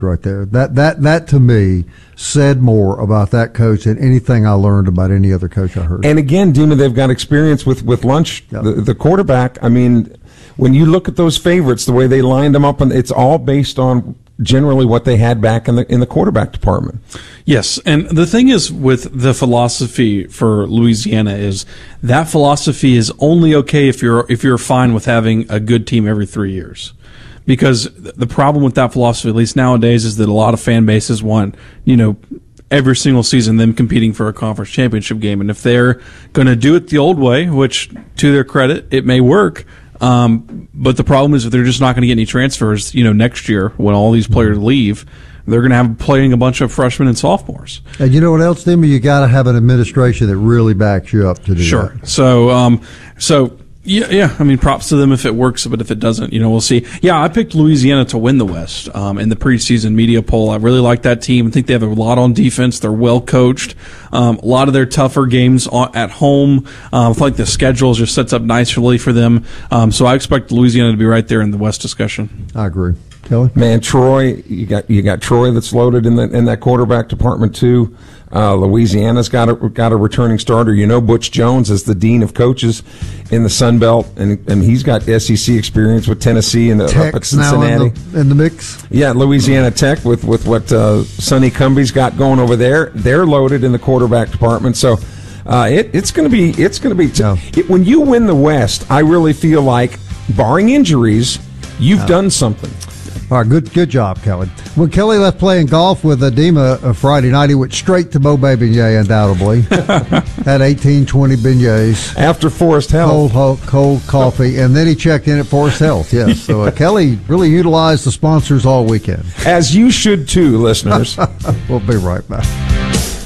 right there. That to me said more about that coach than anything I learned about any other coach I heard. And again, Dima, they've got experience with Lunch, Yep. the quarterback. I mean, when you look at those favorites, the way they lined them up, and it's all based on generally what they had back in the quarterback department. Yes, and the thing is with the philosophy for Louisiana is that philosophy is only okay if you're fine with having a good team every 3 years. Because the problem with that philosophy, at least nowadays, is that a lot of fan bases want, every single season them competing for a conference championship game. And if they're going to do it the old way, which to their credit, it may work, but the problem is if they're just not going to get any transfers, next year when all these players leave, they're going to have playing a bunch of freshmen and sophomores. And you know what else, Dima? You got to have an administration that really backs you up to do that. Sure. So, yeah. I mean, props to them if it works, but if it doesn't, we'll see. Yeah, I picked Louisiana to win the West in the preseason media poll. I really like that team. I think they have a lot on defense. They're well coached. A lot of their tougher games at home. I feel like the schedule just sets up nicely for them. So I expect Louisiana to be right there in the West discussion. I agree. Kelly? Man, Troy, you got Troy that's loaded in that quarterback department too. Louisiana's got a returning starter. Butch Jones is the dean of coaches in the Sun Belt, and he's got SEC experience with Tennessee and up at Cincinnati. Now in the mix. Yeah, Louisiana Tech with what Sonny Cumbie's got going over there. They're loaded in the quarterback department. So it's going to be tough. When you win the West, I really feel like, barring injuries, you've done something. All right, good job, Kelly. When Kelly left playing golf with Adema Friday night, he went straight to Bombay Beignet, undoubtedly. Had 18, 20 beignets. After Forest Health. Cold coffee, and then he checked in at Forest Health, yes. So Kelly really utilized the sponsors all weekend. As you should too, listeners. We'll be right back.